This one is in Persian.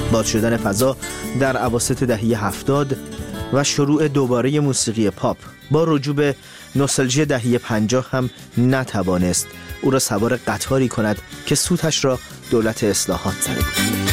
باز شدن فضا در اواسط دهه 70 و شروع دوباره موسیقی پاپ با رجوع به نوستالژی دهه 50 هم نتوانست او را سوار قطاری کند که سوتش را دولت اصلاحات زده بود.